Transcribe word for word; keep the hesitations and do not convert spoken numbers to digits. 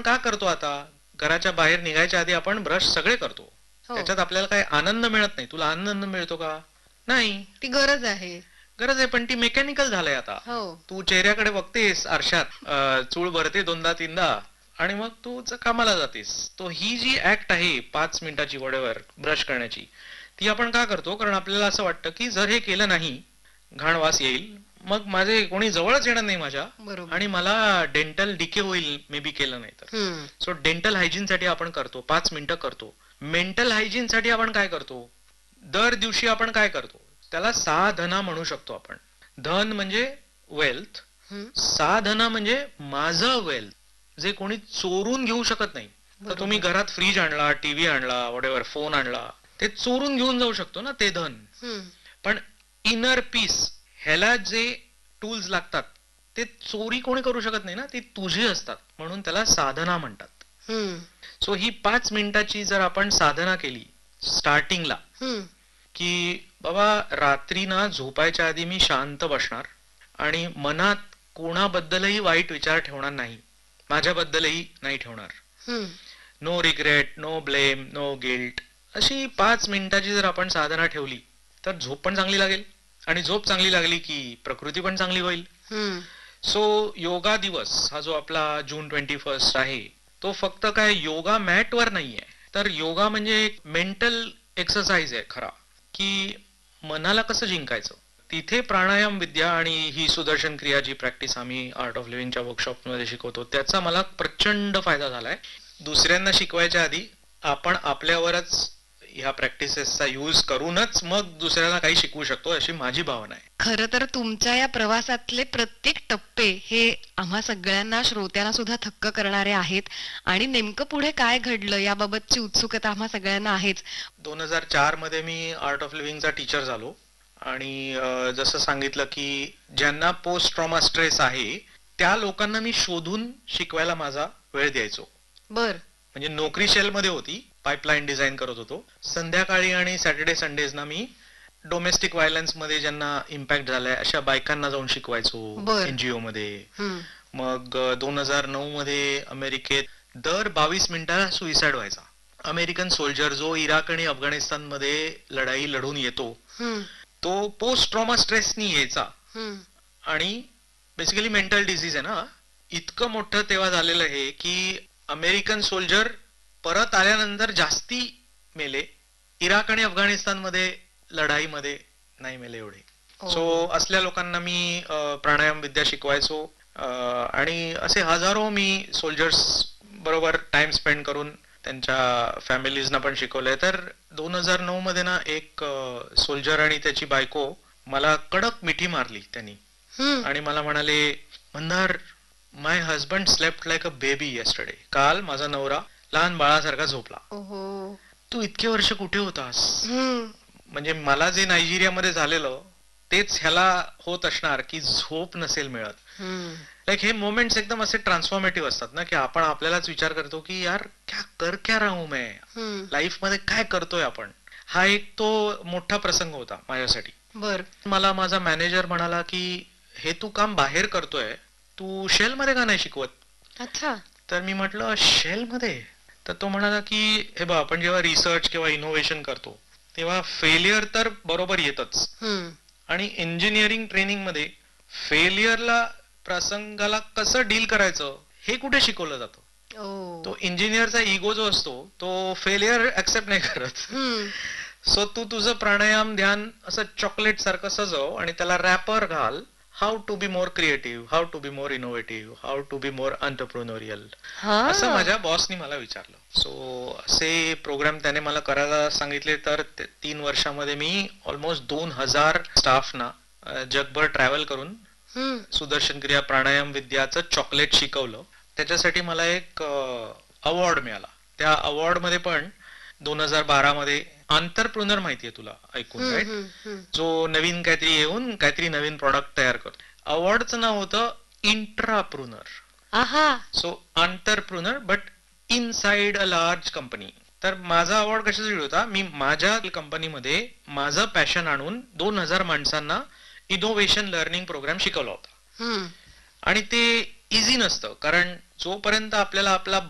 का करतो आता? घराच्या बाहेर निघायच्या आधी आपण ब्रश सगळे करतो. हो. त्याच्यात आपल्याला काही आनंद मिळत नाही. तुला आनंद मिळतो का? नाही. ती गरज आहे. गरज आहे, पण ती मेकॅनिकल झालंय आता. हो. तू चेहऱ्याकडे बघतेस आरशात, अ, चूळ भरते दोनदा तीनदा आणि मग तू ज- कामाला जातेस. तो ही जी ऍक्ट आहे पाच मिनिटाची वडेवर ब्रश करण्याची, ती आपण का करतो? कारण आपल्याला असं वाटतं की जर हे केलं नाही घाण वास येईल, मग माझे कोणी जवळच येणार नाही माझ्या, बरोबर. आणि मला डेंटल डिके होईल मे बी केलं नाही तर. हम्म. सो डेंटल हायजीन साठी आपण करतो, पाच मिनिटं करतो. मेंटल हायजीन साठी आपण काय करतो? दर दिवशी आपण काय करतो? त्याला साधना म्हणू शकतो आपण. धन म्हणजे वेल्थ, हम्म. साधना म्हणजे माझं वेल्थ, जे कोणी चोरून घेऊ शकत नाही. तर बरोबर. तुम्ही घरात फ्रीज आणला, टीव्ही आणला, वॉटेवर फोन आणला, ते चोरून घेऊन जाऊ शकतो ना ते धन. हम्म. पण इनर पीस ह्याला जे टूल्स लागतात ते चोरी कोणी करू शकत नाही ना, ती तुझी असतात. म्हणून त्याला साधना म्हणतात. हम्म. सो ही पाच मिनिटाची जर आपण साधना केली स्टार्टिंगला, हम्म. की बाबा रात्री ना झोपायच्या आधी मी शांत बसणार आणि मनात कोणाबद्दलही वाईट विचार ठेवणार नाही, माझ्याबद्दलही नाही ठेवणार. हम्म. No regret, know blame, no guilt. अशी पाच मिनिटाची जर आपण साधना ठेवली तर झोप पण चांगली लागेल, आणि झोप चांगली लागली की प्रकृती पण चांगली होईल. हम्म. सो योगा दिवस हा जो आपला जून ट्वेंटी फर्स्ट आहे, तो फक्त काय योगा मॅट वर नाहीये, तर योगा म्हणजे एक मेंटल एक्सरसाइज आहे खरा, की मनाला कसं जिंकायचं. तिथे प्राणायाम विद्या आणि ही सुदर्शन क्रिया जी प्रॅक्टिस आम्ही आर्ट ऑफ लिव्हिंगच्या वर्कशॉप मध्ये शिकवतो, त्याचा मला प्रचंड फायदा झालाय. दुसऱ्यांना शिकवायच्या आधी आपण आपल्यावरच ह्या प्रॅक्टिसेसचा यूज करूनच मग दुसऱ्याला काही शिकवू शकतो, अशी माझी भावना आहे. खरं तर तुमच्या या प्रवासातले प्रत्येक टप्पे हे आम्हा सगळ्यांना, श्रोत्यांना सुद्धा थक्क करणारे आहेत, आणि नेमकं पुढे काय घडलं याबाबतची उत्सुकता आम्हा सगळ्यांना आहेच. दोन हजार चार मध्ये मी आर्ट ऑफ लिव्हिंगचा टीचर झालो, आणि अ, जसं सांगितलं की ज्यांना पोस्ट ट्रॉमा स्ट्रेस आहे त्या लोकांना मी शोधून शिकवायला माझा वेळ द्यायचो. बर. म्हणजे नोकरी शेल मध्ये होती, पाईपलाईन डिझाईन करत होतो. संध्याकाळी आणि सॅटर्डे संडेज ना मी डोमेस्टिक व्हायलन्स मध्ये ज्यांना इम्पॅक्ट झालाय अशा बायकांना जाऊन शिकवायचो बर. एनजीओ मध्ये. हम्म. मग दोन हजार नऊ मध्ये अमेरिकेत दर बावीस मिनिटाला सुइसाइड व्हायचा. अमेरिकन सोल्जर जो इराक आणि अफगाणिस्तान मध्ये लढाई लढून येतो, हम्म. तो पोस्ट ट्रॉमा स्ट्रेसनी यायचा, हम्म. आणि बेसिकली मेंटल डिसीज आहे ना. इतकं मोठं तेव्हा झालेलं आहे की अमेरिकन सोल्जर परत आल्यानंतर जास्ती मेले, इराक आणि अफगाणिस्तान मध्ये लढाईमध्ये नाही मेले एवढे. ओ. सो असल्या लोकांना मी अ, प्राणायाम विद्या शिकवायचो, अ, आणि असे हजारो मी सोल्जर्स बरोबर टाइम स्पेंड करून त्यांच्या फॅमिलीजना पण शिकवलंय. तर दोन हजार नऊ मध्ये ना एक सोल्जर आणि त्याची बायको मला कडक मिठी मारली त्यांनी, हम्म. आणि मला म्हणाले, मंदार, माय husband slept like a baby yesterday. काल माझा नवरा लहान बाळासारखा झोपला. ओहो. तू इतके वर्ष कुठे होतास? हम्म. म्हणजे मला जे नायजेरियामध्ये झालेलं तेच ह्याला होत असणार की झोप नसेल मिळत. हम्म. लाईक हे मोमेंट्स एकदम असे ट्रान्सफॉर्मेटिव्ह असतात ना, की आपण आपल्यालाच विचार करतो की यार क्या कर क्या राहू मैं, हम्म. लाईफ मध्ये काय करतोय आपण. हा एक तो मोठा प्रसंग होता माझ्यासाठी. बर. मला माझा मॅनेजर म्हणाला की हे तू काम बाहेर करतोय, तू शेल मध्ये का नाही शिकवत? अच्छा. तर मी म्हटलं शेल मध्ये? तर तो म्हणाला की हे बघ, आपण जेव्हा रिसर्च किंवा इनोव्हेशन करतो तेव्हा फेलियर तर बरोबर येतच, हम्म. आणि इंजिनिअरिंग ट्रेनिंग मध्ये फेलियरला, प्रसंगाला कसं डील करायचं हे कुठे शिकवलं जातं. ओ. तो इंजिनियरचा इगो जो असतो तो फेलियर ऍक्सेप्ट नाही करत. हम्म. सो तू तुझं प्राणायाम ध्यान असं चॉकलेट सारखं सजव आणि त्याला रॅपर घाल. How to be more creative, how to be more innovative, how to be more entrepreneurial, हा. असं माझ्या बॉसनी मला विचारलं. सो असे प्रोग्राम त्याने मला करायला सांगितले. तर ते- तीन वर्षामध्ये मी ऑलमोस्ट दोन हजार स्टाफना अ, जगभर ट्रॅव्हल करून हम्म. सुदर्शन क्रिया प्राणायाम विद्याचं चॉकलेट शिकवलं. त्याच्यासाठी मला एक अवॉर्ड मिळाला. त्या अवॉर्ड मध्ये पण दोन हजार बारा मध्ये आंतरप्रुनर माहितीये तुला ऐकून, हम्म. राईट? हम्म. हम्म. जो नवीन काहीतरी येऊन काहीतरी नवीन प्रॉडक्ट तयार करतो. अवॉर्डचं नाव होतं इंट्राप्रुनर. आहा. So आंतरप्रुनर but inside a large company. तर माझा अवॉर्ड कशासाठी होता? मी माझ्या कंपनीमध्ये माझं पॅशन आणून दोन हजार माणसांना इनोव्हेशन लर्निंग प्रोग्राम शिकवला होता. हम्म. आणि ते इझी नसतं, कारण जोपर्यंत आपल्याला आपला